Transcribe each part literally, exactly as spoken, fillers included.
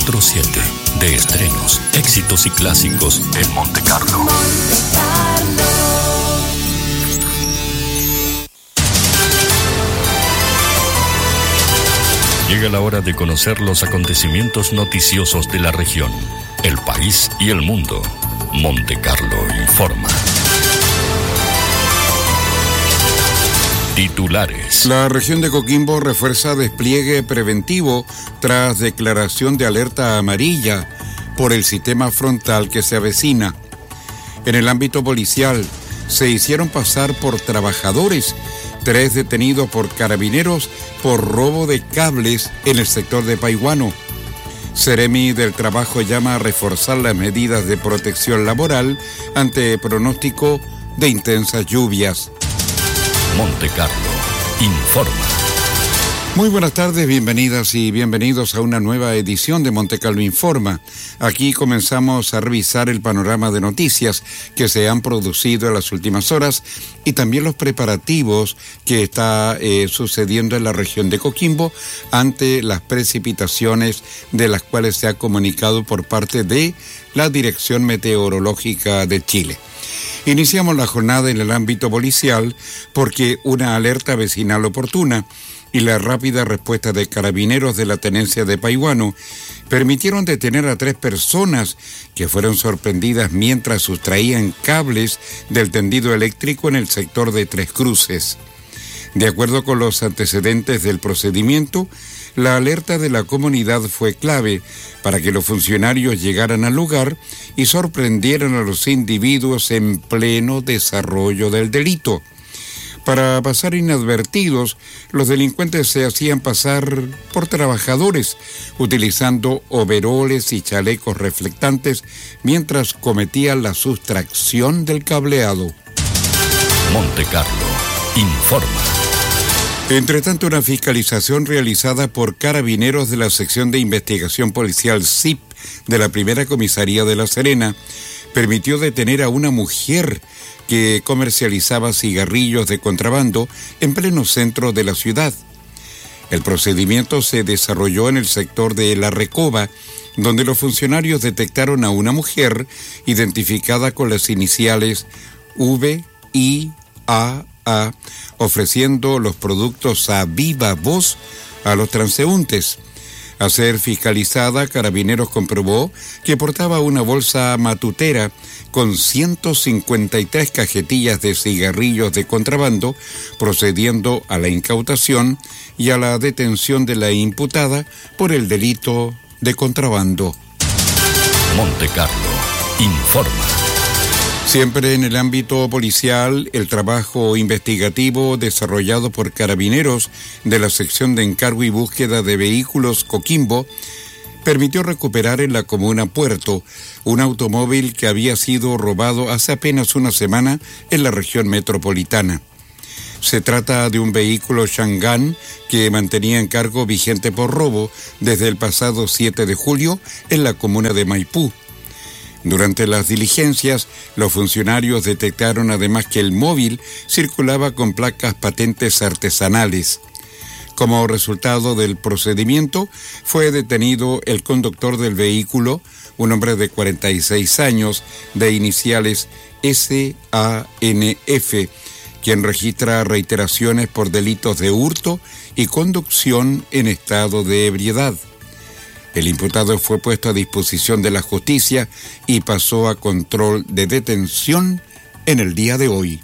cuatro siete, de estrenos, éxitos y clásicos en Monte Carlo. Monte Carlo. Llega la hora de conocer los acontecimientos noticiosos de la región, el país y el mundo. Monte Carlo informa. Titulares. La región de Coquimbo refuerza despliegue preventivo tras declaración de alerta amarilla por el sistema frontal que se avecina. En el ámbito policial, se hicieron pasar por trabajadores, tres detenidos por carabineros por robo de cables en el sector de Paihuano. Seremi del Trabajo llama a reforzar las medidas de protección laboral ante pronóstico de intensas lluvias. Monte Carlo informa. Muy buenas tardes, bienvenidas y bienvenidos a una nueva edición de Monte Carlo Informa. Aquí comenzamos a revisar el panorama de noticias que se han producido en las últimas horas y también los preparativos que está eh, sucediendo en la región de Coquimbo ante las precipitaciones de las cuales se ha comunicado por parte de la Dirección Meteorológica de Chile. Iniciamos la jornada en el ámbito policial porque una alerta vecinal oportuna y la rápida respuesta de carabineros de la tenencia de Paihuano permitieron detener a tres personas que fueron sorprendidas mientras sustraían cables del tendido eléctrico en el sector de Tres Cruces. De acuerdo con los antecedentes del procedimiento, la alerta de la comunidad fue clave para que los funcionarios llegaran al lugar y sorprendieran a los individuos en pleno desarrollo del delito. Para pasar inadvertidos, los delincuentes se hacían pasar por trabajadores, utilizando overoles y chalecos reflectantes mientras cometían la sustracción del cableado. Monte Carlo informa. Entre tanto, una fiscalización realizada por carabineros de la sección de investigación policial S I P de la primera comisaría de La Serena permitió detener a una mujer que comercializaba cigarrillos de contrabando en pleno centro de la ciudad. El procedimiento se desarrolló en el sector de La Recoba, donde los funcionarios detectaron a una mujer identificada con las iniciales V I A A, ofreciendo los productos a viva voz a los transeúntes. Al ser fiscalizada, Carabineros comprobó que portaba una bolsa matutera con ciento cincuenta y tres cajetillas de cigarrillos de contrabando, procediendo a la incautación y a la detención de la imputada por el delito de contrabando. Monte Carlo informa. Siempre en el ámbito policial, el trabajo investigativo desarrollado por carabineros de la sección de encargo y búsqueda de vehículos Coquimbo permitió recuperar en la comuna Puerto un automóvil que había sido robado hace apenas una semana en la región metropolitana. Se trata de un vehículo Chang'an que mantenía en cargo vigente por robo desde el pasado siete de julio en la comuna de Maipú. Durante las diligencias, los funcionarios detectaron además que el móvil circulaba con placas patentes artesanales. Como resultado del procedimiento, fue detenido el conductor del vehículo, un hombre de cuarenta y seis años, de iniciales S A N F, quien registra reiteraciones por delitos de hurto y conducción en estado de ebriedad. El imputado fue puesto a disposición de la justicia y pasó a control de detención en el día de hoy.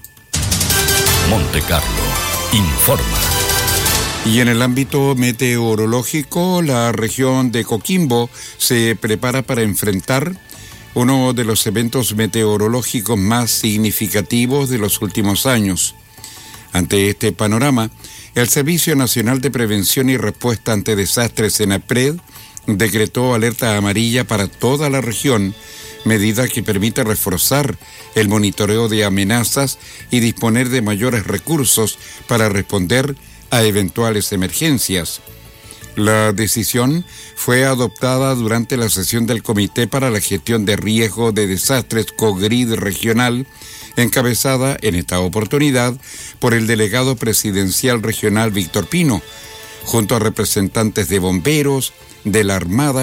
Monte Carlo informa. Y en el ámbito meteorológico, la región de Coquimbo se prepara para enfrentar uno de los eventos meteorológicos más significativos de los últimos años. Ante este panorama, el Servicio Nacional de Prevención y Respuesta ante Desastres, SENAPRED, decretó alerta amarilla para toda la región, medida que permite reforzar el monitoreo de amenazas y disponer de mayores recursos para responder a eventuales emergencias. La decisión fue adoptada durante la sesión del Comité para la Gestión de Riesgo de Desastres COGRID regional, encabezada en esta oportunidad por el delegado presidencial regional Víctor Pino, junto a representantes de bomberos, de la Armada,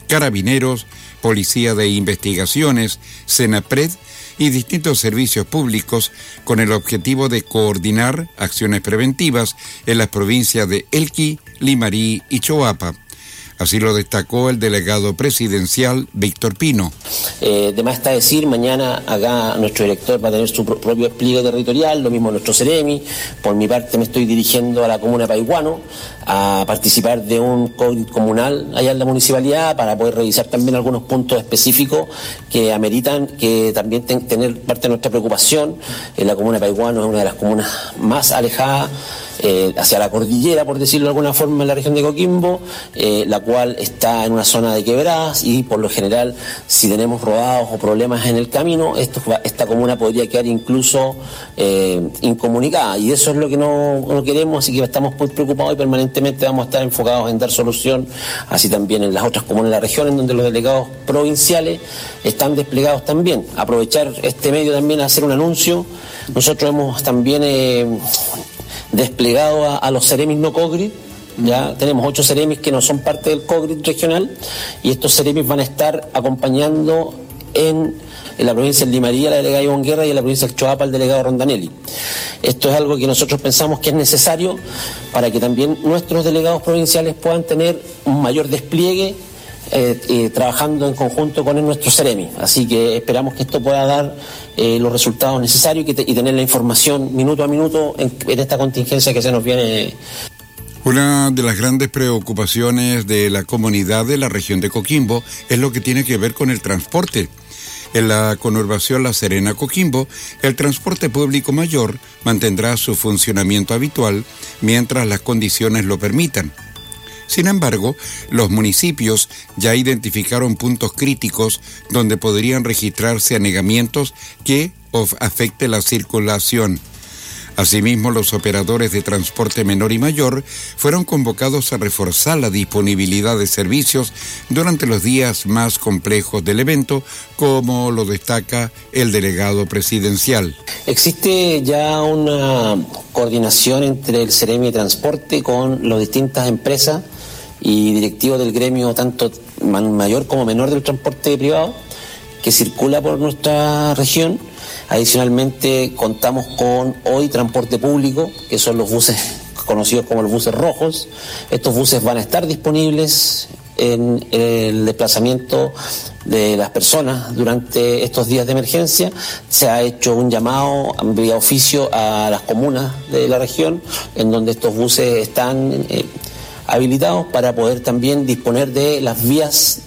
Carabineros, Policía de Investigaciones, Senapred y distintos servicios públicos con el objetivo de coordinar acciones preventivas en las provincias de Elqui, Limarí y Choapa. Así lo destacó el delegado presidencial Víctor Pino. Eh, de más está decir, mañana acá nuestro director va a tener su pro- propio despliegue territorial, lo mismo nuestro Ceremi. Por mi parte me estoy dirigiendo a la comuna de Paiguano a participar de un COVID comunal allá en la municipalidad para poder revisar también algunos puntos específicos que ameritan que también ten- tener parte de nuestra preocupación. Eh, la comuna de Paiguano es una de las comunas más alejadas Eh, hacia la cordillera, por decirlo de alguna forma, en la región de Coquimbo, eh, la cual está en una zona de quebradas y por lo general, si tenemos rodados o problemas en el camino, esto, esta comuna podría quedar incluso eh, incomunicada, y eso es lo que no, no queremos, así que estamos muy preocupados y permanentemente vamos a estar enfocados en dar solución, así también en las otras comunas de la región, en donde los delegados provinciales están desplegados también. Aprovechar este medio también a hacer un anuncio. Nosotros hemos también eh, desplegado a, a los Ceremis no COGRID. Ya tenemos ocho Ceremis que no son parte del COGRID regional, y estos Ceremis van a estar acompañando en, en la provincia de Limarí a la delegada Ivonne Guerra y en la provincia del Choapa al delegado Rondanelli. Esto es algo que nosotros pensamos que es necesario para que también nuestros delegados provinciales puedan tener un mayor despliegue Eh, eh, trabajando en conjunto con nuestros Ceremi. Así que esperamos que esto pueda dar eh, los resultados necesarios y, que te, y tener la información minuto a minuto en, en esta contingencia que se nos viene. Una de las grandes preocupaciones de la comunidad de la región de Coquimbo es lo que tiene que ver con el transporte. En la conurbación La Serena-Coquimbo, el transporte público mayor mantendrá su funcionamiento habitual mientras las condiciones lo permitan. Sin embargo, los municipios ya identificaron puntos críticos donde podrían registrarse anegamientos que afecten la circulación. Asimismo, los operadores de transporte menor y mayor fueron convocados a reforzar la disponibilidad de servicios durante los días más complejos del evento, como lo destaca el delegado presidencial. Existe ya una coordinación entre el Ceremi de Transporte con las distintas empresas y directivos del gremio, tanto mayor como menor del transporte privado, que circula por nuestra región. Adicionalmente, contamos con hoy transporte público, que son los buses conocidos como los buses rojos. Estos buses van a estar disponibles en el desplazamiento de las personas durante estos días de emergencia. Se ha hecho un llamado vía oficio a las comunas de la región, en donde estos buses están eh, habilitados para poder también disponer de las vías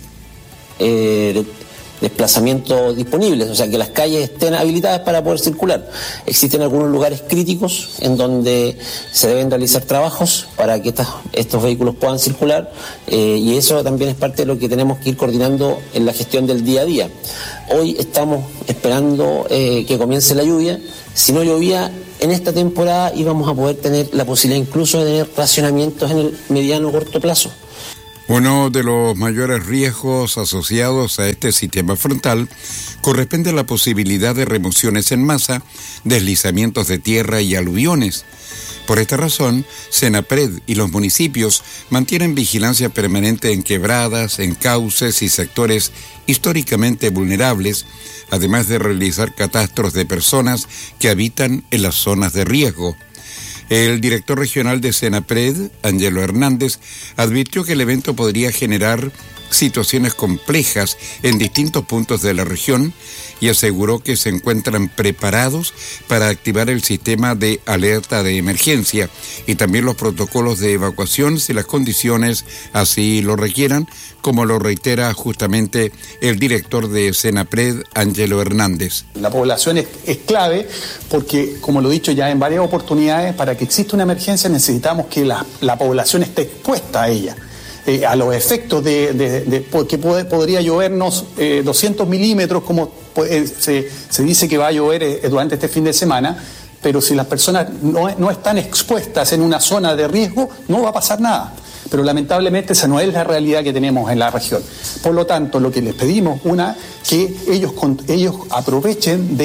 eh, de desplazamiento disponibles, o sea, que las calles estén habilitadas para poder circular. Existen algunos lugares críticos en donde se deben realizar trabajos para que estas, estos vehículos puedan circular, eh, y eso también es parte de lo que tenemos que ir coordinando en la gestión del día a día. Hoy estamos esperando eh, que comience la lluvia. Si no llovía en esta temporada, íbamos a poder tener la posibilidad incluso de tener racionamientos en el mediano o corto plazo. Uno de los mayores riesgos asociados a este sistema frontal corresponde a la posibilidad de remociones en masa, deslizamientos de tierra y aluviones. Por esta razón, Senapred y los municipios mantienen vigilancia permanente en quebradas, en cauces y sectores históricamente vulnerables, además de realizar catastros de personas que habitan en las zonas de riesgo. El director regional de Senapred, Ángelo Hernández, advirtió que el evento podría generar situaciones complejas en distintos puntos de la región y aseguró que se encuentran preparados para activar el sistema de alerta de emergencia y también los protocolos de evacuación si las condiciones así lo requieran, como lo reitera justamente el director de Senapred, Ángelo Hernández. La población es, es clave porque, como lo he dicho ya en varias oportunidades, para que exista una emergencia necesitamos que la, la población esté expuesta a ella. Eh, a los efectos de, de, de porque puede, podría llovernos eh, doscientos milímetros, como eh, se, se dice que va a llover eh, durante este fin de semana, pero si las personas no, no están expuestas en una zona de riesgo, no va a pasar nada. Pero lamentablemente esa no es la realidad que tenemos en la región. Por lo tanto, lo que les pedimos, una, que ellos, ellos aprovechen de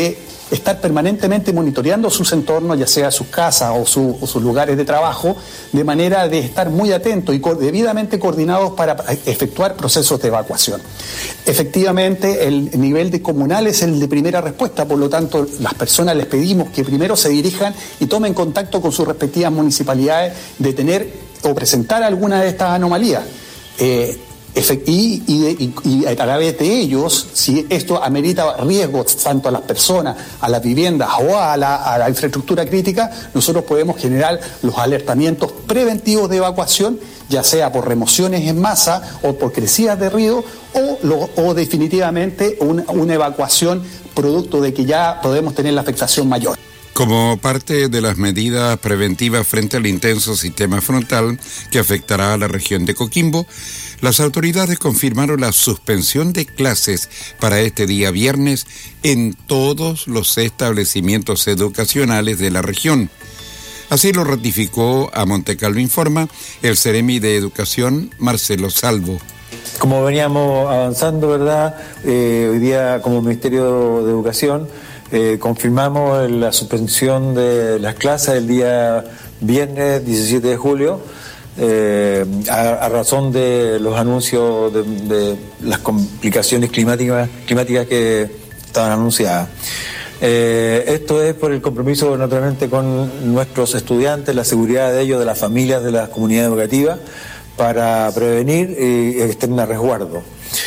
estar permanentemente monitoreando sus entornos, ya sea sus casas o, su, o sus lugares de trabajo, de manera de estar muy atentos y co- debidamente coordinados para efectuar procesos de evacuación. Efectivamente, el nivel de comunal es el de primera respuesta, por lo tanto, las personas les pedimos que primero se dirijan y tomen contacto con sus respectivas municipalidades de tener o presentar alguna de estas anomalías. Eh, Y, y, y a través de ellos, si esto amerita riesgos tanto a las personas, a las viviendas o a la, a la infraestructura crítica, nosotros podemos generar los alertamientos preventivos de evacuación, ya sea por remociones en masa o por crecidas de río o, lo, o definitivamente una, una evacuación producto de que ya podemos tener la afectación mayor. Como parte de las medidas preventivas frente al intenso sistema frontal que afectará a la región de Coquimbo, las autoridades confirmaron la suspensión de clases para este día viernes en todos los establecimientos educacionales de la región. Así lo ratificó a Montecarlo Informa el Ceremi de Educación, Marcelo Salvo. Como veníamos avanzando, ¿verdad? Eh, hoy día como Ministerio de Educación eh, confirmamos la suspensión de las clases el día viernes diecisiete de julio. Eh, a, a razón de los anuncios de, de las complicaciones climáticas, climáticas que estaban anunciadas. Eh, esto es por el compromiso naturalmente con nuestros estudiantes, la seguridad de ellos, de las familias, de las comunidades educativas, para prevenir y estén a resguardo.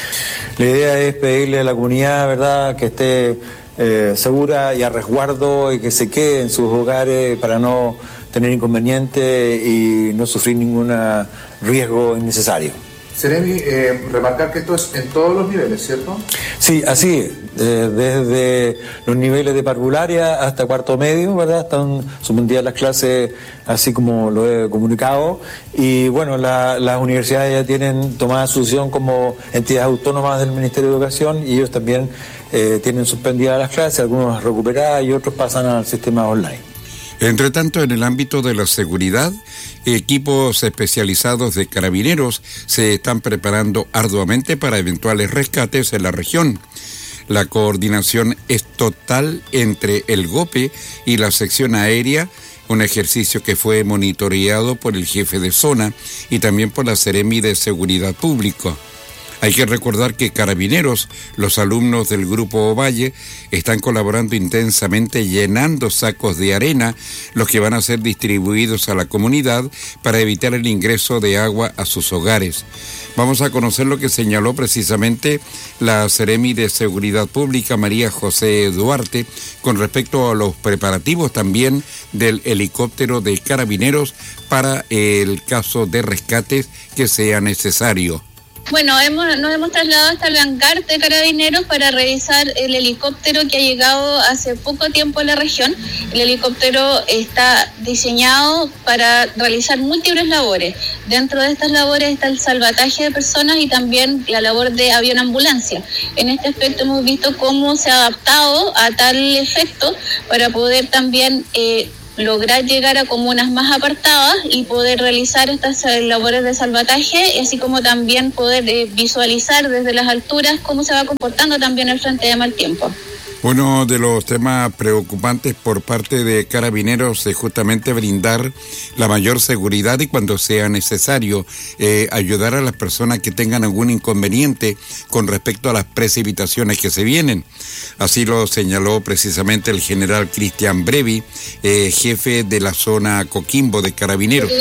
La idea es pedirle a la comunidad, ¿verdad?, que esté eh, segura y a resguardo y que se quede en sus hogares para no tener inconvenientes y no sufrir ningún riesgo innecesario. Ceremi, eh, remarcar que esto es en todos los niveles, ¿cierto? Sí, así es. Eh, desde los niveles de parvularia hasta cuarto medio, ¿verdad? Están suspendidas las clases, así como lo he comunicado. Y bueno, la, las universidades ya tienen tomada su decisión como entidades autónomas del Ministerio de Educación y ellos también eh, tienen suspendidas las clases, algunos recuperadas y otros pasan al sistema online. Entre tanto, en el ámbito de la seguridad, equipos especializados de carabineros se están preparando arduamente para eventuales rescates en la región. La coordinación es total entre el GOPE y la sección aérea, un ejercicio que fue monitoreado por el jefe de zona y también por la Ceremi de Seguridad Pública. Hay que recordar que Carabineros, los alumnos del Grupo Ovalle, están colaborando intensamente llenando sacos de arena, los que van a ser distribuidos a la comunidad para evitar el ingreso de agua a sus hogares. Vamos a conocer lo que señaló precisamente la Ceremi de Seguridad Pública, María José Duarte, con respecto a los preparativos también del helicóptero de Carabineros para el caso de rescates que sea necesario. Bueno, hemos, nos hemos trasladado hasta el hangar de Carabineros para revisar el helicóptero que ha llegado hace poco tiempo a la región. El helicóptero está diseñado para realizar múltiples labores. Dentro de estas labores está el salvataje de personas y también la labor de avionambulancia. En este aspecto hemos visto cómo se ha adaptado a tal efecto para poder también Eh, lograr llegar a comunas más apartadas y poder realizar estas labores de salvataje, así como también poder eh, visualizar desde las alturas cómo se va comportando también el frente de mal tiempo. Uno de los temas preocupantes por parte de Carabineros es justamente brindar la mayor seguridad y cuando sea necesario eh, ayudar a las personas que tengan algún inconveniente con respecto a las precipitaciones que se vienen. Así lo señaló precisamente el general Cristian Brevi, eh, jefe de la zona Coquimbo de Carabineros.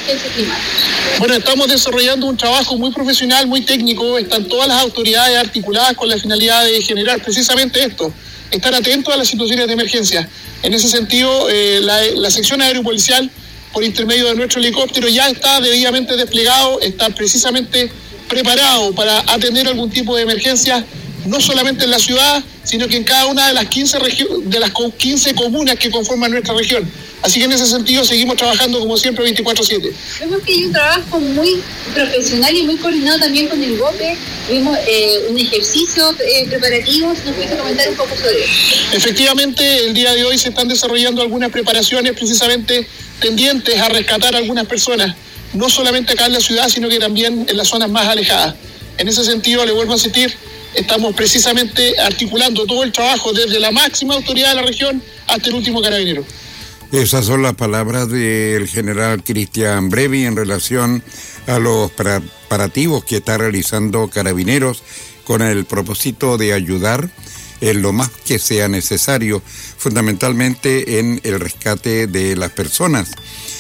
Bueno, estamos desarrollando un trabajo muy profesional, muy técnico. Están todas las autoridades articuladas con la finalidad de generar precisamente esto, estar atentos a las situaciones de emergencia. En ese sentido, eh, la, la sección aeropolicial, por intermedio de nuestro helicóptero, ya está debidamente desplegado, está precisamente preparado para atender algún tipo de emergencia, no solamente en la ciudad, sino que en cada una de las quince, regio- de las quince comunas que conforman nuestra región. Así que en ese sentido seguimos trabajando como siempre veinticuatro siete. Vemos que hay un trabajo muy profesional y muy coordinado también con el GOPE. Vimos eh, un ejercicio eh, preparativo. ¿Nos puedes comentar un poco sobre eso? Efectivamente, el día de hoy se están desarrollando algunas preparaciones precisamente tendientes a rescatar a algunas personas, no solamente acá en la ciudad, sino que también en las zonas más alejadas. En ese sentido, le vuelvo a insistir, estamos precisamente articulando todo el trabajo desde la máxima autoridad de la región hasta el último carabinero. Esas son las palabras del general Cristian Brevi en relación a los preparativos que está realizando Carabineros con el propósito de ayudar en lo más que sea necesario, fundamentalmente en el rescate de las personas.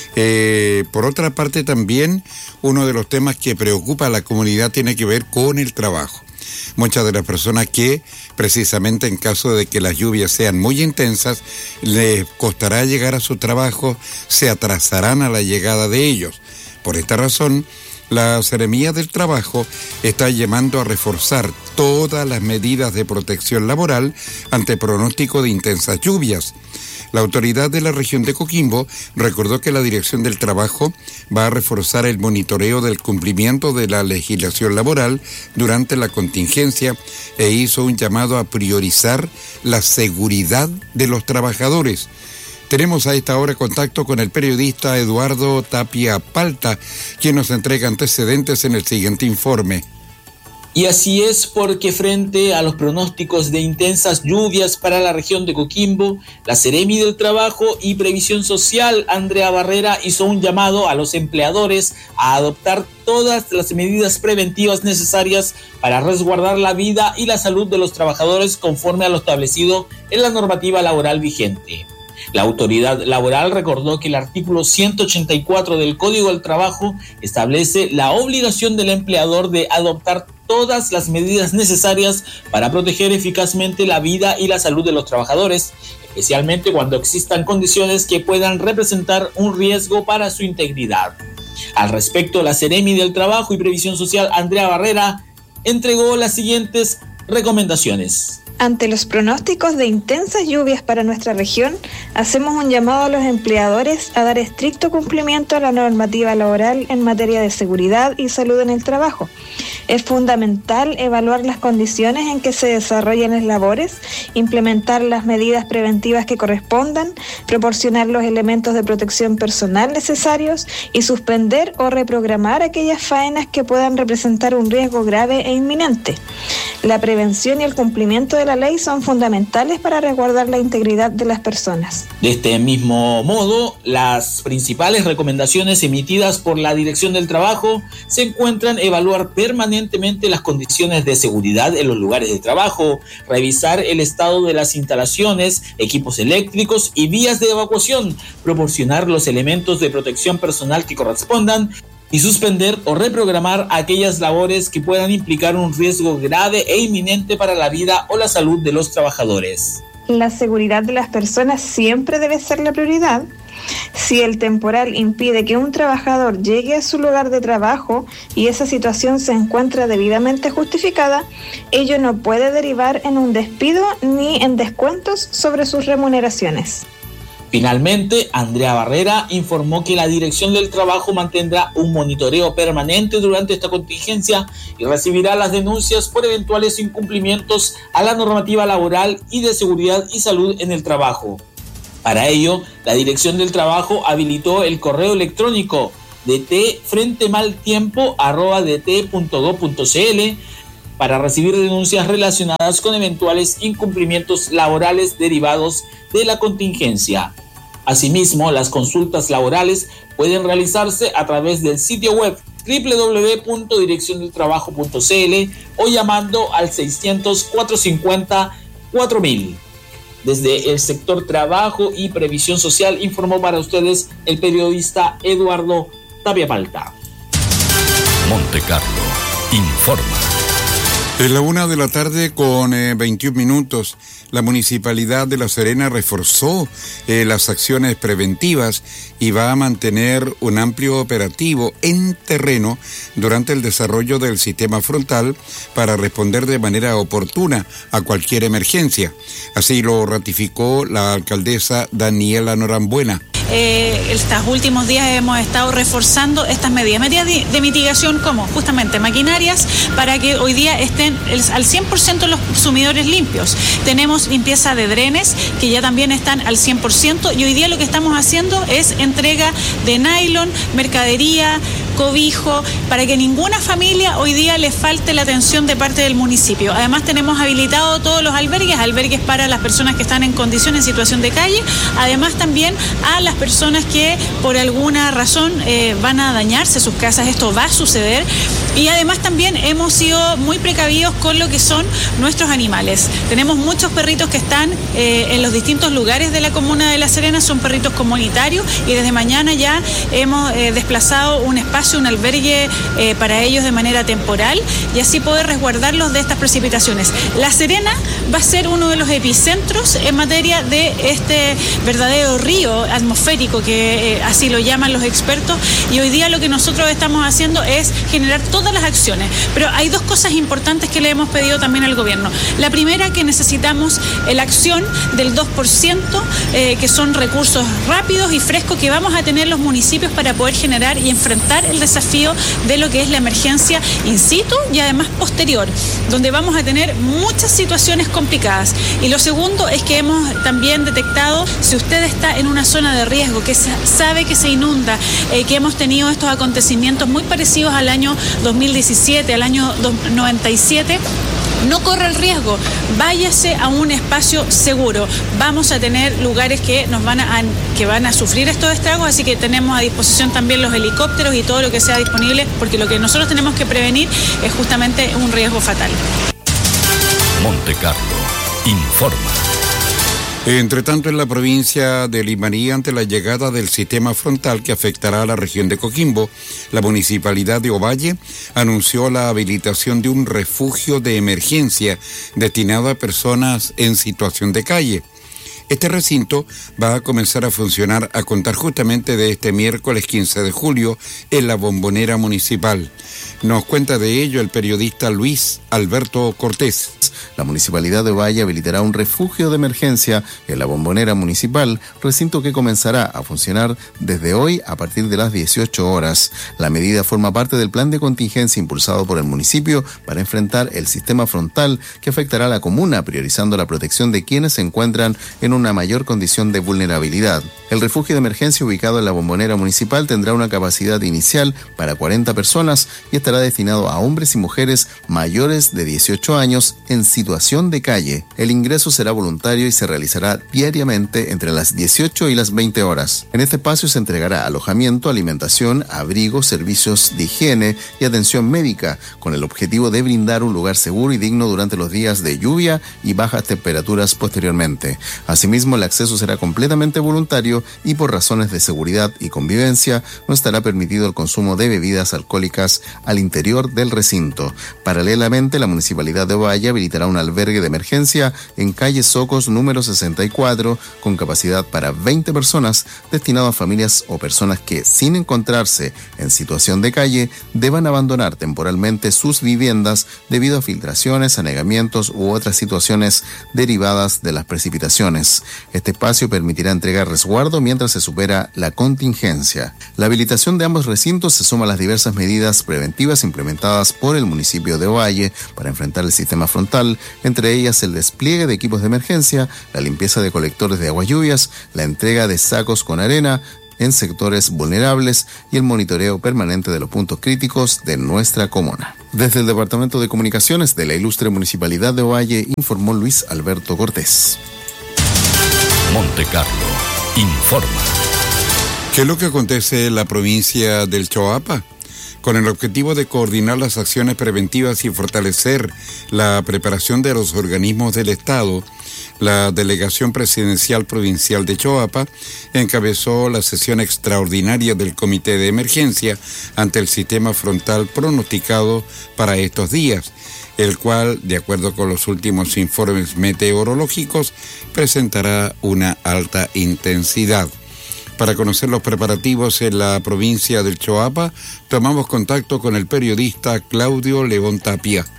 Eh, por otra parte, también uno de los temas que preocupa a la comunidad tiene que ver con el trabajo. Muchas de las personas que, precisamente en caso de que las lluvias sean muy intensas, les costará llegar a su trabajo, se atrasarán a la llegada de ellos. Por esta razón, la Seremía del Trabajo está llamando a reforzar todas las medidas de protección laboral ante pronóstico de intensas lluvias. La autoridad de la región de Coquimbo recordó que la Dirección del Trabajo va a reforzar el monitoreo del cumplimiento de la legislación laboral durante la contingencia e hizo un llamado a priorizar la seguridad de los trabajadores. Tenemos a esta hora contacto con el periodista Eduardo Tapia Palta, quien nos entrega antecedentes en el siguiente informe. Y así es, porque frente a los pronósticos de intensas lluvias para la región de Coquimbo, la Seremi del Trabajo y Previsión Social, Andrea Barrera, hizo un llamado a los empleadores a adoptar todas las medidas preventivas necesarias para resguardar la vida y la salud de los trabajadores conforme a lo establecido en la normativa laboral vigente. La autoridad laboral recordó que el artículo ciento ochenta y cuatro del Código del Trabajo establece la obligación del empleador de adoptar todas las medidas necesarias para proteger eficazmente la vida y la salud de los trabajadores, especialmente cuando existan condiciones que puedan representar un riesgo para su integridad. Al respecto, la Seremi del Trabajo y Previsión Social, Andrea Barrera, entregó las siguientes recomendaciones. Ante los pronósticos de intensas lluvias para nuestra región, hacemos un llamado a los empleadores a dar estricto cumplimiento a la normativa laboral en materia de seguridad y salud en el trabajo. Es fundamental evaluar las condiciones en que se desarrollan las labores, implementar las medidas preventivas que correspondan, proporcionar los elementos de protección personal necesarios y suspender o reprogramar aquellas faenas que puedan representar un riesgo grave e inminente. La prevención y el cumplimiento de la ley son fundamentales para resguardar la integridad de las personas. De este mismo modo, las principales recomendaciones emitidas por la Dirección del Trabajo se encuentran evaluar permanentemente las condiciones de seguridad en los lugares de trabajo, revisar el estado de las instalaciones, equipos eléctricos y vías de evacuación, proporcionar los elementos de protección personal que correspondan y suspender o reprogramar aquellas labores que puedan implicar un riesgo grave e inminente para la vida o la salud de los trabajadores. La seguridad de las personas siempre debe ser la prioridad. Si el temporal impide que un trabajador llegue a su lugar de trabajo y esa situación se encuentra debidamente justificada, ello no puede derivar en un despido ni en descuentos sobre sus remuneraciones. Finalmente, Andrea Barrera informó que la Dirección del Trabajo mantendrá un monitoreo permanente durante esta contingencia y recibirá las denuncias por eventuales incumplimientos a la normativa laboral y de seguridad y salud en el trabajo. Para ello, la Dirección del Trabajo habilitó el correo electrónico dtfrentemaltiempo arroba dt punto go punto cl para recibir denuncias relacionadas con eventuales incumplimientos laborales derivados de la contingencia. Asimismo, las consultas laborales pueden realizarse a través del sitio web doble u doble u doble u punto dirección del trabajo punto c l o llamando al seiscientos, cuatrocientos cincuenta, cuatro mil. Desde el sector Trabajo y Previsión Social informó para ustedes el periodista Eduardo Tapia Palta. Monte Carlo informa. En la una de la tarde con eh, veintiún minutos, la Municipalidad de La Serena reforzó eh, las acciones preventivas y va a mantener un amplio operativo en terreno durante el desarrollo del sistema frontal para responder de manera oportuna a cualquier emergencia. Así lo ratificó la alcaldesa Daniela Norambuena. Eh, estos últimos días hemos estado reforzando estas medidas, medidas de, de mitigación como justamente maquinarias para que hoy día estén el, al cien por ciento los sumidores limpios. Tenemos limpieza de drenes que ya también están al cien por ciento y hoy día lo que estamos haciendo es entrega de nylon, mercadería, cobijo, para que ninguna familia hoy día le falte la atención de parte del municipio. Además tenemos habilitado todos los albergues, albergues para las personas que están en condición, en situación de calle, además también a las personas que por alguna razón eh, van a dañarse sus casas, esto va a suceder, y además también hemos sido muy precavidos con lo que son nuestros animales. Tenemos muchos perritos que están eh, en los distintos lugares de la comuna de La Serena, son perritos comunitarios, y desde mañana ya hemos eh, desplazado un espacio, un albergue eh, para ellos de manera temporal, y así poder resguardarlos de estas precipitaciones. La Serena va a ser uno de los epicentros en materia de este verdadero río atmosférico, que eh, así lo llaman los expertos, y hoy día lo que nosotros estamos haciendo es generar todas las acciones. Pero hay dos cosas importantes que le hemos pedido también al gobierno. La primera, que necesitamos la acción del dos por ciento, eh, que son recursos rápidos y frescos que vamos a tener los municipios para poder generar y enfrentar el desafío de lo que es la emergencia in situ y además posterior, donde vamos a tener muchas situaciones complicadas. Y lo segundo es que hemos también detectado, si usted está en una zona de riesgo, que sabe que se inunda, eh, que hemos tenido estos acontecimientos muy parecidos al año dos mil diecisiete, al año noventa y siete, no corre el riesgo, váyase a un espacio seguro. Vamos a tener lugares que nos van a, que van a sufrir estos estragos, así que tenemos a disposición también los helicópteros y todo lo que sea disponible, porque lo que nosotros tenemos que prevenir es justamente un riesgo fatal. Monte Carlo informa. Entre tanto, en la provincia de Limarí, ante la llegada del sistema frontal que afectará a la región de Coquimbo, la municipalidad de Ovalle anunció la habilitación de un refugio de emergencia destinado a personas en situación de calle. Este recinto va a comenzar a funcionar a contar justamente de este miércoles quince de julio en la Bombonera Municipal. Nos cuenta de ello el periodista Luis Alberto Cortés. La Municipalidad de Ovalle habilitará un refugio de emergencia en la Bombonera Municipal, recinto que comenzará a funcionar desde hoy a partir de las dieciocho horas. La medida forma parte del plan de contingencia impulsado por el municipio para enfrentar el sistema frontal que afectará a la comuna, priorizando la protección de quienes se encuentran en una mayor condición de vulnerabilidad. El refugio de emergencia ubicado en la Bombonera Municipal tendrá una capacidad inicial para cuarenta personas y estará destinado a hombres y mujeres mayores de dieciocho años en situación de calle. El ingreso será voluntario y se realizará diariamente entre las dieciocho y las veinte horas. En este espacio se entregará alojamiento, alimentación, abrigo, servicios de higiene y atención médica, con el objetivo de brindar un lugar seguro y digno durante los días de lluvia y bajas temperaturas posteriormente. Asimismo, el acceso será completamente voluntario y por razones de seguridad y convivencia no estará permitido el consumo de bebidas alcohólicas al interior del recinto. Paralelamente, la Municipalidad de Ovalle habilitará un albergue de emergencia en calle Socos número sesenta y cuatro con capacidad para veinte personas, destinado a familias o personas que, sin encontrarse en situación de calle, deban abandonar temporalmente sus viviendas debido a filtraciones, anegamientos u otras situaciones derivadas de las precipitaciones. Este espacio permitirá entregar resguardo mientras se supera la contingencia. La habilitación de ambos recintos se suma a las diversas medidas preventivas implementadas por el municipio de Ovalle para enfrentar el sistema frontal, entre ellas el despliegue de equipos de emergencia, la limpieza de colectores de aguas lluvias, la entrega de sacos con arena en sectores vulnerables y el monitoreo permanente de los puntos críticos de nuestra comuna. Desde el Departamento de Comunicaciones de la Ilustre Municipalidad de Ovalle, informó Luis Alberto Cortés. Monte Carlo informa. ¿Qué es lo que acontece en la provincia del Choapa? Con el objetivo de coordinar las acciones preventivas y fortalecer la preparación de los organismos del Estado, la Delegación Presidencial Provincial de Choapa encabezó la sesión extraordinaria del Comité de Emergencia ante el sistema frontal pronosticado para estos días, el cual, de acuerdo con los últimos informes meteorológicos, presentará una alta intensidad. Para conocer los preparativos en la provincia del Choapa, tomamos contacto con el periodista Claudio León Tapia.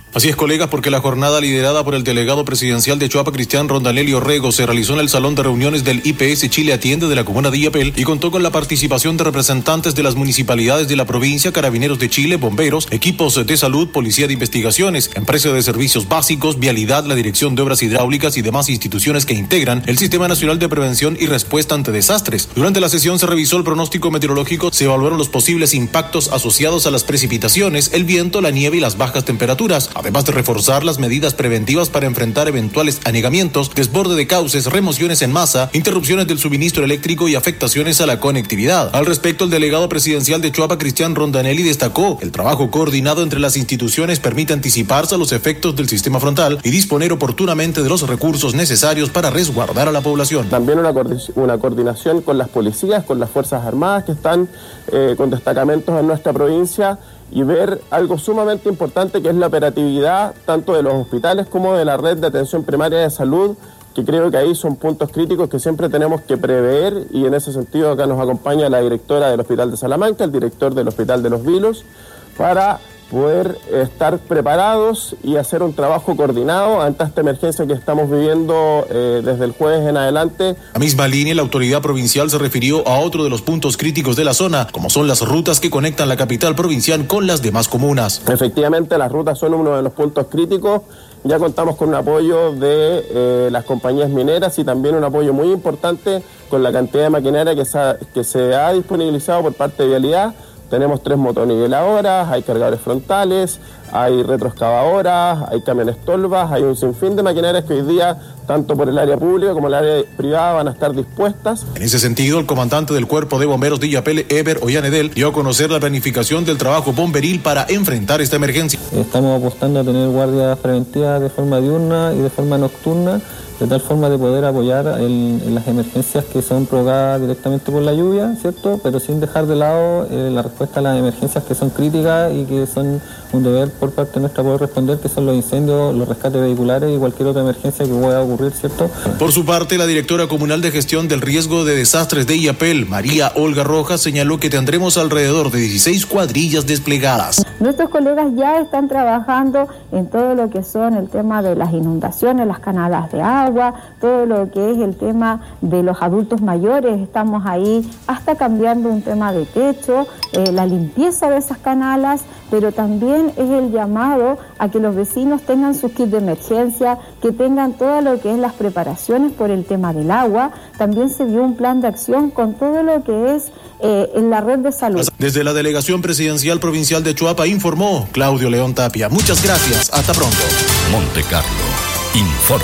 Así es, colegas, porque la jornada liderada por el delegado presidencial de Choapa, Cristian Rondanelli Orrego, se realizó en el Salón de Reuniones del I P S Chile Atiende de la comuna de Illapel y contó con la participación de representantes de las municipalidades de la provincia, Carabineros de Chile, bomberos, equipos de salud, policía de investigaciones, empresa de servicios básicos, vialidad, la Dirección de Obras Hidráulicas y demás instituciones que integran el Sistema Nacional de Prevención y Respuesta ante Desastres. Durante la sesión se revisó el pronóstico meteorológico, se evaluaron los posibles impactos asociados a las precipitaciones, el viento, la nieve y las bajas temperaturas, además de reforzar las medidas preventivas para enfrentar eventuales anegamientos, desborde de cauces, remociones en masa, interrupciones del suministro eléctrico y afectaciones a la conectividad. Al respecto, el delegado presidencial de Choapa, Cristian Rondanelli, destacó: el trabajo coordinado entre las instituciones permite anticiparse a los efectos del sistema frontal y disponer oportunamente de los recursos necesarios para resguardar a la población. También una, una coordinación con las policías, con las Fuerzas Armadas que están eh, con destacamentos en nuestra provincia, y ver algo sumamente importante, que es la operatividad tanto de los hospitales como de la red de atención primaria de salud, que creo que ahí son puntos críticos que siempre tenemos que prever, y en ese sentido acá nos acompaña la directora del Hospital de Salamanca, el director del Hospital de Los Vilos, para poder estar preparados y hacer un trabajo coordinado ante esta emergencia que estamos viviendo eh, desde el jueves en adelante. A la misma línea, la autoridad provincial se refirió a otro de los puntos críticos de la zona, como son las rutas que conectan la capital provincial con las demás comunas. Efectivamente, las rutas son uno de los puntos críticos. Ya contamos con un apoyo de eh, las compañías mineras y también un apoyo muy importante con la cantidad de maquinaria que se ha, que se ha disponibilizado por parte de Vialidad. Tenemos tres motoniveladoras, hay cargadores frontales, hay retroexcavadoras, hay camiones tolvas, hay un sinfín de maquinarias que hoy día, tanto por el área pública como el área privada, van a estar dispuestas. En ese sentido, el comandante del Cuerpo de Bomberos de Illapel, Eber Ollanedel, dio a conocer la planificación del trabajo bomberil para enfrentar esta emergencia. Estamos apostando a tener guardias preventivas de forma diurna y de forma nocturna, de tal forma de poder apoyar en, en las emergencias que son provocadas directamente por la lluvia, ¿cierto? Pero sin dejar de lado eh, la respuesta a las emergencias que son críticas y que son un deber por parte nuestra poder responder, que son los incendios, los rescates vehiculares y cualquier otra emergencia que pueda ocurrir, ¿cierto? Por su parte, la directora comunal de gestión del riesgo de desastres de Illapel, María Olga Rojas, señaló que tendremos alrededor de dieciséis cuadrillas desplegadas. Nuestros colegas ya están trabajando en todo lo que son el tema de las inundaciones, las canalas de agua, todo lo que es el tema de los adultos mayores. Estamos ahí hasta cambiando un tema de techo, eh, la limpieza de esas canalas, pero también es el llamado a que los vecinos tengan sus kits de emergencia, que tengan todo lo que es las preparaciones por el tema del agua. También se dio un plan de acción con todo lo que es eh, en la red de salud. Desde la Delegación Presidencial Provincial de Choapa informó Claudio León Tapia. Muchas gracias, hasta pronto. Monte Carlo informa.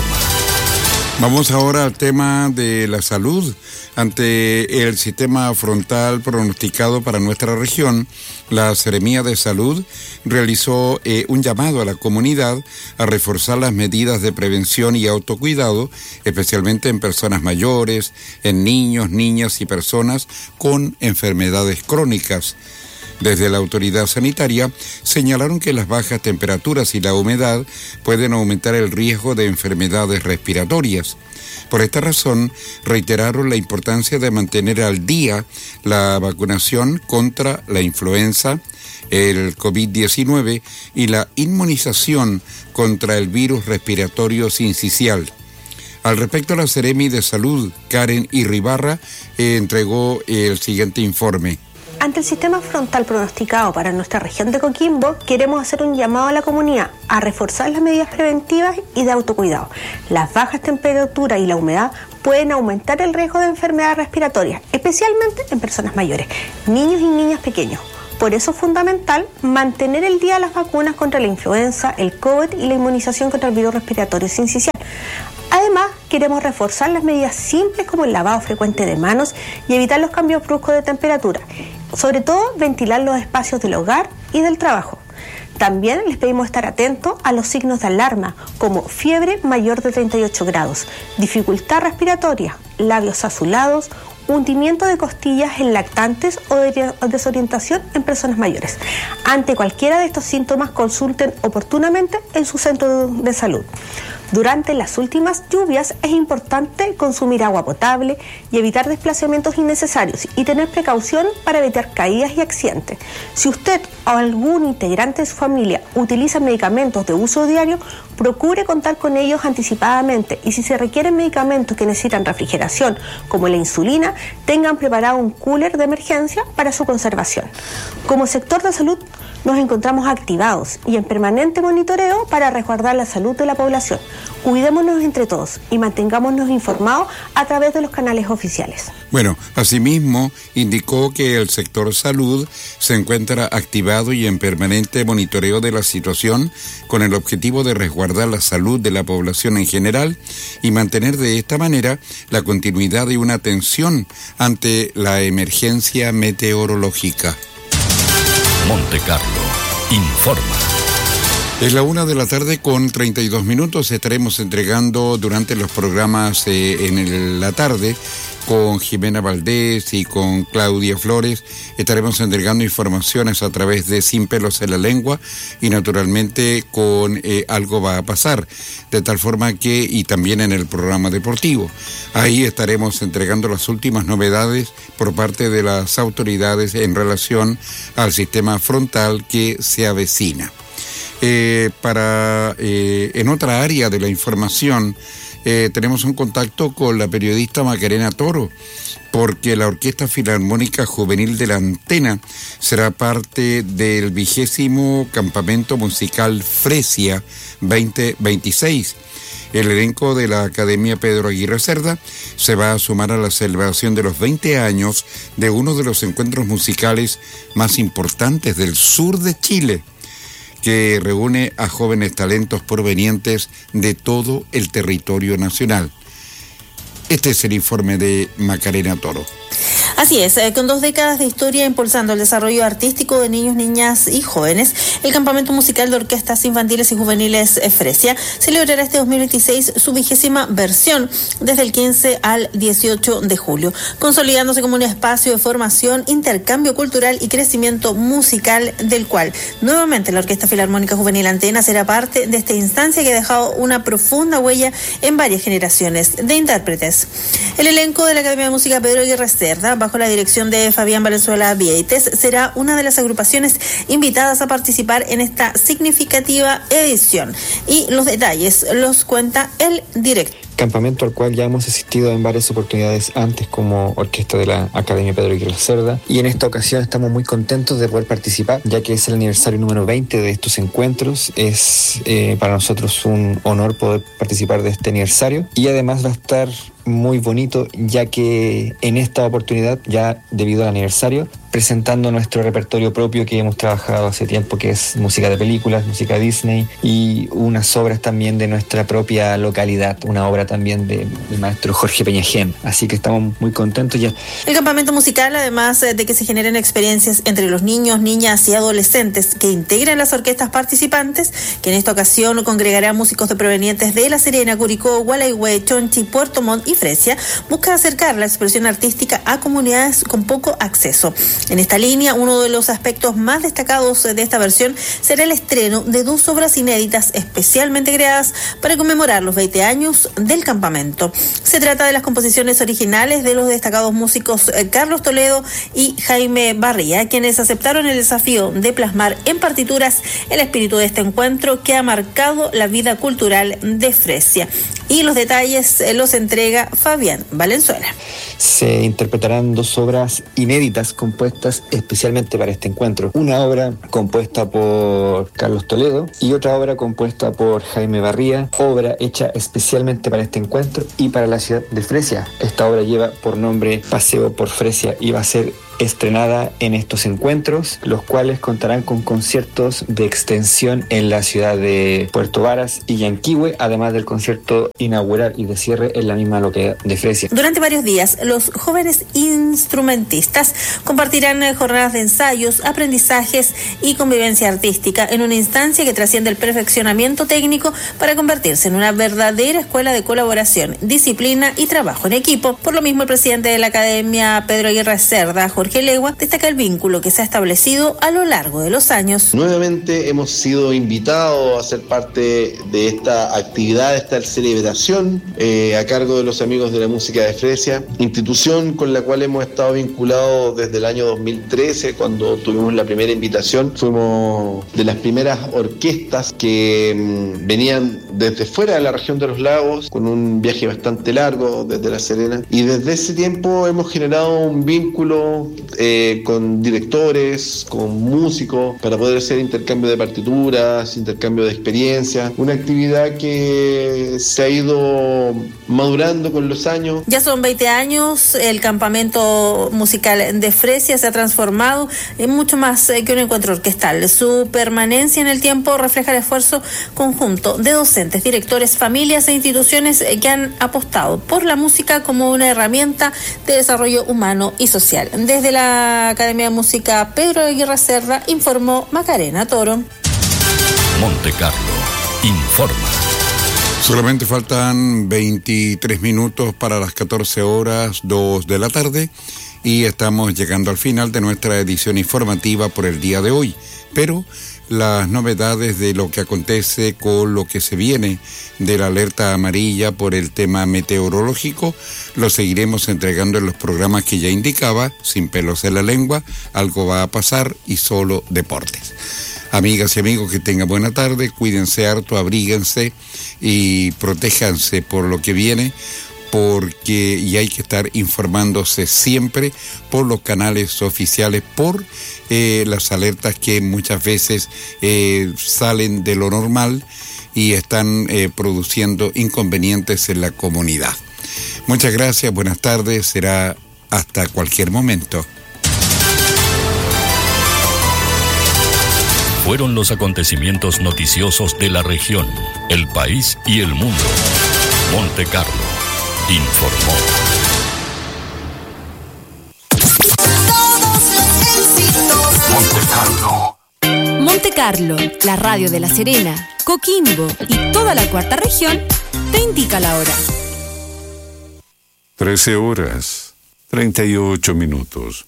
Vamos ahora al tema de la salud. Ante el sistema frontal pronosticado para nuestra región, la Seremía de Salud realizó eh, un llamado a la comunidad a reforzar las medidas de prevención y autocuidado, especialmente en personas mayores, en niños, niñas y personas con enfermedades crónicas. Desde la autoridad sanitaria señalaron que las bajas temperaturas y la humedad pueden aumentar el riesgo de enfermedades respiratorias. Por esta razón, reiteraron la importancia de mantener al día la vacunación contra la influenza, el COVID diecinueve y la inmunización contra el virus respiratorio sincicial. Al respecto, la Seremi de Salud, Karen Irribarra, eh, entregó el siguiente informe. Ante el sistema frontal pronosticado para nuestra región de Coquimbo, queremos hacer un llamado a la comunidad a reforzar las medidas preventivas y de autocuidado. Las bajas temperaturas y la humedad pueden aumentar el riesgo de enfermedades respiratorias, especialmente en personas mayores, niños y niñas pequeños. Por eso es fundamental mantener el día las vacunas contra la influenza, el COVID y la inmunización contra el virus respiratorio sincicial. Además, queremos reforzar las medidas simples como el lavado frecuente de manos y evitar los cambios bruscos de temperatura. Sobre todo, ventilar los espacios del hogar y del trabajo. También les pedimos estar atentos a los signos de alarma, como fiebre mayor de treinta y ocho grados, dificultad respiratoria, labios azulados, hundimiento de costillas en lactantes o de desorientación en personas mayores. Ante cualquiera de estos síntomas, consulten oportunamente en su centro de salud. Durante las últimas lluvias es importante consumir agua potable y evitar desplazamientos innecesarios y tener precaución para evitar caídas y accidentes. Si usted o algún integrante de su familia utiliza medicamentos de uso diario, procure contar con ellos anticipadamente, y si se requieren medicamentos que necesitan refrigeración, como la insulina, tengan preparado un cooler de emergencia para su conservación. Como sector de salud, nos encontramos activados y en permanente monitoreo para resguardar la salud de la población. Cuidémonos entre todos y mantengámonos informados a través de los canales oficiales. Bueno, asimismo, indicó que el sector salud se encuentra activado y en permanente monitoreo de la situación con el objetivo de resguardar la salud de la población en general y mantener de esta manera la continuidad de una atención ante la emergencia meteorológica. Monte Carlo informa. Es la una de la tarde con treinta y dos minutos. Estaremos entregando durante los programas eh, en el, la tarde con Jimena Valdés y con Claudia Flores. Estaremos entregando informaciones a través de Sin Pelos en la Lengua y naturalmente con eh, Algo va a pasar, de tal forma que, y también en el programa deportivo, ahí estaremos entregando las últimas novedades por parte de las autoridades en relación al sistema frontal que se avecina. Eh, para eh, en otra área de la información, Eh, tenemos un contacto con la periodista Macarena Toro, porque la Orquesta Filarmónica Juvenil de la Antena será parte del vigésimo Campamento Musical Fresia veinte veintiséis. El elenco de la Academia Pedro Aguirre Cerda se va a sumar a la celebración de los veinte años de uno de los encuentros musicales más importantes del sur de Chile, que reúne a jóvenes talentos provenientes de todo el territorio nacional. Este es el informe de Macarena Toro. Así es, eh, con dos décadas de historia impulsando el desarrollo artístico de niños, niñas y jóvenes, el Campamento Musical de Orquestas Infantiles y Juveniles eh, Fresia celebrará este dos mil veintiséis su vigésima versión desde el quince al dieciocho de julio, consolidándose como un espacio de formación, intercambio cultural y crecimiento musical, del cual nuevamente la Orquesta Filarmónica Juvenil Antena será parte de esta instancia que ha dejado una profunda huella en varias generaciones de intérpretes. El elenco de la Academia de Música Pedro Aguirre Cerda, bajo la dirección de Fabián Valenzuela Vieites, será una de las agrupaciones invitadas a participar en esta significativa edición. Y los detalles los cuenta el director. Campamento al cual ya hemos asistido en varias oportunidades antes como orquesta de la Academia Pedro Aguirre Cerda, y en esta ocasión estamos muy contentos de poder participar, ya que es el aniversario número veinte de estos encuentros. Es eh, para nosotros un honor poder participar de este aniversario, y además va a estar muy bonito, ya que en esta oportunidad, ya debido al aniversario, presentando nuestro repertorio propio que hemos trabajado hace tiempo, que es música de películas, música Disney, y unas obras también de nuestra propia localidad, una obra también de, del maestro Jorge Peñajén. Así que estamos muy contentos ya. El campamento musical, además de que se generen experiencias entre los niños, niñas y adolescentes que integran las orquestas participantes, que en esta ocasión congregará músicos de provenientes de La Serena, Curicó, Gualeguay, Chonchi, Puerto Montt y Fresia, busca acercar la expresión artística a comunidades con poco acceso. En esta línea, uno de los aspectos más destacados de esta versión será el estreno de dos obras inéditas especialmente creadas para conmemorar los veinte años del campamento. Se trata de las composiciones originales de los destacados músicos Carlos Toledo y Jaime Barría, quienes aceptaron el desafío de plasmar en partituras el espíritu de este encuentro que ha marcado la vida cultural de Fresia. Y los detalles los entrega Fabián Valenzuela. Se interpretarán dos obras inéditas compuestas especialmente para este encuentro. Una obra compuesta por Carlos Toledo y otra obra compuesta por Jaime Barría, obra hecha especialmente para este encuentro y para la ciudad de Fresia. Esta obra lleva por nombre Paseo por Fresia y va a ser estrenada en estos encuentros, los cuales contarán con conciertos de extensión en la ciudad de Puerto Varas y Yanquihue, además del concierto inaugural y de cierre en la misma localidad de Fresia. Durante varios días, los jóvenes instrumentistas compartirán jornadas de ensayos, aprendizajes y convivencia artística en una instancia que trasciende el perfeccionamiento técnico para convertirse en una verdadera escuela de colaboración, disciplina y trabajo en equipo. Por lo mismo, el presidente de la Academia Pedro Aguirre Cerda, Jorge Jorge Legua destaca el vínculo que se ha establecido a lo largo de los años. Nuevamente hemos sido invitados a ser parte de esta actividad, de esta celebración eh, a cargo de los amigos de la música de Fresia, institución con la cual hemos estado vinculados desde el año dos mil trece, cuando tuvimos la primera invitación. Fuimos de las primeras orquestas que mmm, venían desde fuera de la región de los lagos, con un viaje bastante largo desde La Serena, y desde ese tiempo hemos generado un vínculo eh, con directores, con músicos, para poder hacer intercambio de partituras, intercambio de experiencias, una actividad que se ha ido madurando con los años. Ya son veinte años, el campamento musical de Fresia se ha transformado en mucho más que un encuentro orquestal. Su permanencia en el tiempo refleja el esfuerzo conjunto de docentes, directores, familias e instituciones que han apostado por la música como una herramienta de desarrollo humano y social. Desde la Academia de Música Pedro Aguirre Cerda informó Macarena Toro. Monte Carlo informa. Solamente faltan veintitrés minutos para las catorce horas, dos de la tarde, y estamos llegando al final de nuestra edición informativa por el día de hoy. Pero las novedades de lo que acontece con lo que se viene de la alerta amarilla por el tema meteorológico, lo seguiremos entregando en los programas que ya indicaba, sin pelos en la lengua, algo va a pasar y solo deportes. Amigas y amigos, que tengan buena tarde, cuídense harto, abríguense y protéjanse por lo que viene, porque y hay que estar informándose siempre por los canales oficiales, por eh, las alertas que muchas veces eh, salen de lo normal y están eh, produciendo inconvenientes en la comunidad. Muchas gracias, buenas tardes, será hasta cualquier momento. Fueron los acontecimientos noticiosos de la región, el país y el mundo. Monte Carlo informó. Monte Carlo. Monte Carlo, la radio de La Serena, Coquimbo y toda la cuarta región, te indica la hora. trece horas, treinta y ocho minutos.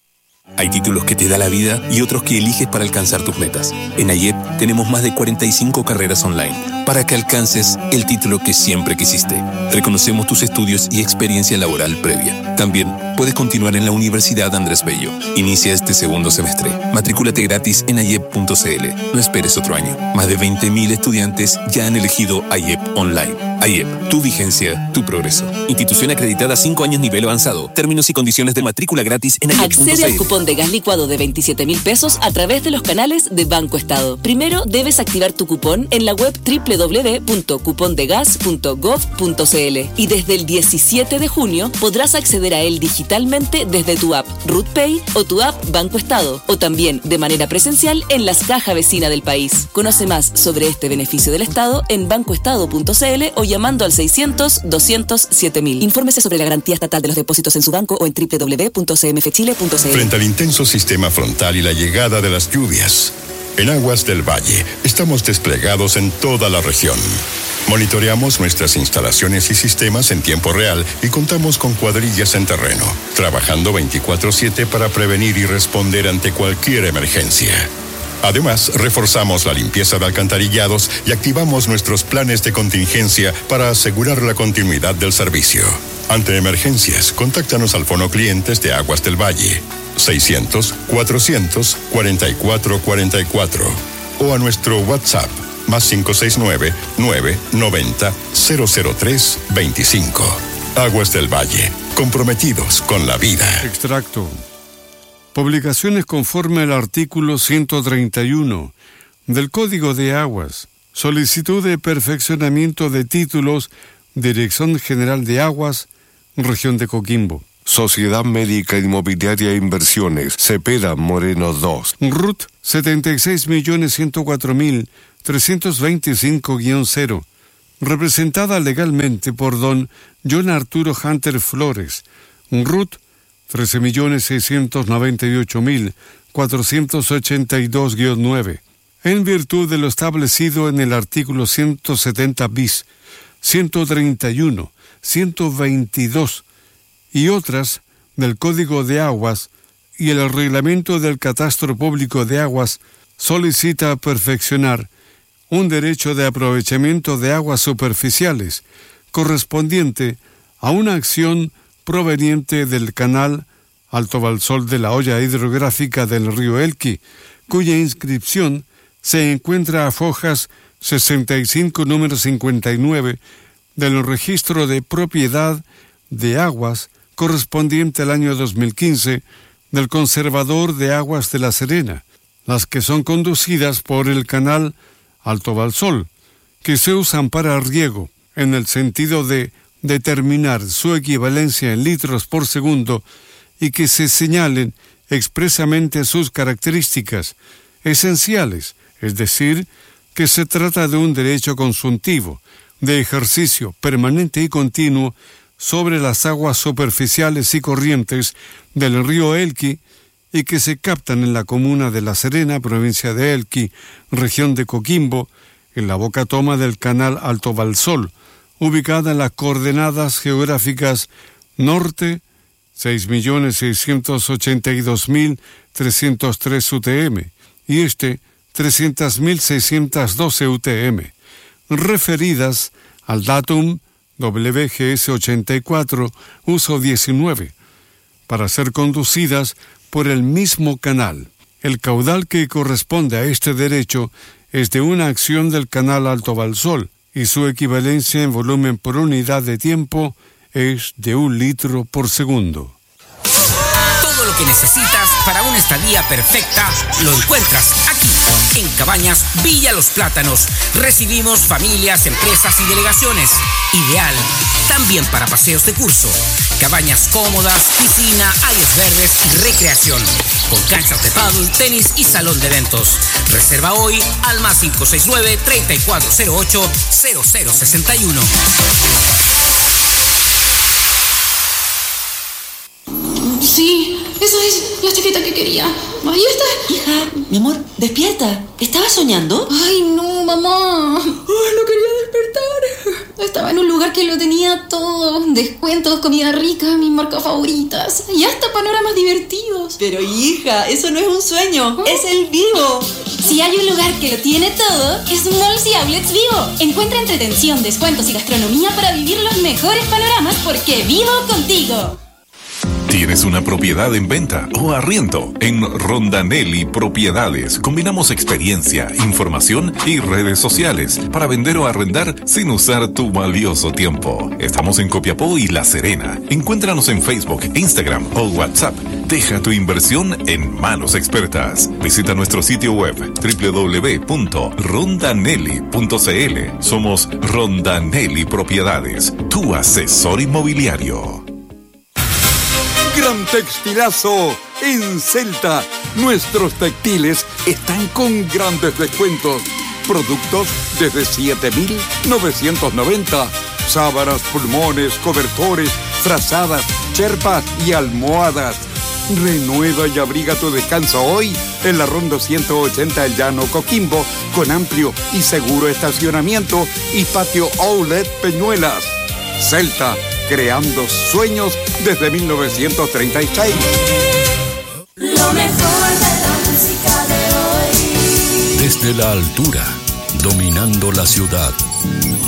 Hay títulos que te da la vida y otros que eliges para alcanzar tus metas. En AYEP tenemos más de cuarenta y cinco carreras online para que alcances el título que siempre quisiste. Reconocemos tus estudios y experiencia laboral previa. También puedes continuar en la Universidad Andrés Bello. Inicia este segundo semestre. Matrículate gratis en ayep punto cl. No esperes otro año. Más de veinte mil estudiantes ya han elegido AYEP Online. AYEP, tu vigencia, tu progreso. Institución acreditada cinco años nivel avanzado. Términos y condiciones de matrícula gratis en ayep punto cl. Accede al cupón de gas licuado de veintisiete mil pesos a través de los canales de Banco Estado. Primero debes activar tu cupón en la web doble u doble u doble u punto cupondegas punto gov punto cl y desde el diecisiete de junio podrás acceder a él digitalmente desde tu app RutPay o tu app Banco Estado, o también de manera presencial en las cajas vecinas del país. Conoce más sobre este beneficio del Estado en bancoestado punto cl o llamando al seiscientos, doscientos, siete mil. Infórmese sobre la garantía estatal de los depósitos en su banco o en doble u doble u doble u punto c m f chile punto c l. Frente al intenso sistema frontal y la llegada de las lluvias, en Aguas del Valle estamos desplegados en toda la región. Monitoreamos nuestras instalaciones y sistemas en tiempo real y contamos con cuadrillas en terreno, trabajando veinticuatro siete para prevenir y responder ante cualquier emergencia. Además, reforzamos la limpieza de alcantarillados y activamos nuestros planes de contingencia para asegurar la continuidad del servicio. Ante emergencias, contáctanos al Fono Clientes de Aguas del Valle, seiscientos, cuatrocientos, cuarenta y cuatro cuarenta y cuatro, o a nuestro WhatsApp, más cinco seis nueve, nueve noventa, cero cero tres veinticinco. Aguas del Valle, comprometidos con la vida. Extracto. Publicaciones conforme al artículo ciento treinta y uno del Código de Aguas. Solicitud de perfeccionamiento de títulos, Dirección General de Aguas, Región de Coquimbo. Sociedad Médica Inmobiliaria e Inversiones, Cepeda Moreno dos. R U T setenta y seis millones ciento cuatro mil trescientos veinticinco guion cero. Representada legalmente por don John Arturo Hunter Flores. R U T trece millones seiscientos noventa y ocho mil cuatrocientos ochenta y dos guion nueve. En virtud de lo establecido en el artículo ciento setenta bis, ciento treinta y uno, ciento veintidós y otras del Código de Aguas y el reglamento del Catastro Público de Aguas solicita perfeccionar un derecho de aprovechamiento de aguas superficiales correspondiente a una acción proveniente del canal Alto Balsol de la olla hidrográfica del río Elqui, cuya inscripción se encuentra a fojas sesenta y cinco número cincuenta y nueve del registro de propiedad de aguas correspondiente al año dos mil quince del Conservador de Aguas de La Serena, las que son conducidas por el canal Alto Balsol, que se usan para riego, en el sentido de determinar su equivalencia en litros por segundo y que se señalen expresamente sus características esenciales, es decir, que se trata de un derecho consultivo, de ejercicio permanente y continuo sobre las aguas superficiales y corrientes del río Elqui y que se captan en la comuna de La Serena, provincia de Elqui, región de Coquimbo, en la boca toma del canal Alto Balsol, ubicada en las coordenadas geográficas norte seis millones seiscientos ochenta y dos mil trescientos tres U T M y este trescientos mil seiscientos doce U T M, referidas al datum W G S ochenta y cuatro, uso diecinueve, para ser conducidas por el mismo canal. El caudal que corresponde a este derecho es de una acción del canal Alto Balsol y su equivalencia en volumen por unidad de tiempo es de un litro por segundo. Todo lo que necesitas para una estadía perfecta lo encuentras aquí, en Cabañas Villa Los Plátanos. Recibimos familias, empresas y delegaciones. Ideal también para paseos de curso. Cabañas cómodas, piscina, áreas verdes y recreación. Con canchas de pádel, tenis y salón de eventos. Reserva hoy al más cinco seis nueve, tres cuatro cero ocho, cero cero seis uno. Sí, esa es la chaqueta que quería. Ahí está. Hija, mi amor, despierta. ¿Estabas soñando? Ay, no, mamá. Ay, no quería despertar. Estaba en un lugar que lo tenía todo. Descuentos, comida rica, mis marcas favoritas. Y hasta panoramas divertidos. Pero hija, eso no es un sueño. ¿Ah? Es el Vivo. Si hay un lugar que lo tiene todo, es Malls y Outlets Vivo. Encuentra entretención, descuentos y gastronomía para vivir los mejores panoramas porque vivo contigo. ¿Tienes una propiedad en venta o arriendo? En Rondanelli Propiedades combinamos experiencia, información y redes sociales para vender o arrendar sin usar tu valioso tiempo. Estamos en Copiapó y La Serena. Encuéntranos en Facebook, Instagram o WhatsApp. Deja tu inversión en manos expertas. Visita nuestro sitio web doble u doble u doble u punto rondanelli punto c l. Somos Rondanelli Propiedades, tu asesor inmobiliario. Gran textilazo en Celta. Nuestros textiles están con grandes descuentos. Productos desde siete mil novecientos noventa. Sábanas, pulmones, cobertores, frazadas, cherpas y almohadas. Renueva y abriga tu descanso hoy en la Ronda ciento ochenta El Llano Coquimbo, con amplio y seguro estacionamiento y patio outlet Peñuelas. Celta, creando sueños desde mil novecientos treinta y seis. Lo mejor de la música de hoy. Desde la altura, dominando la ciudad.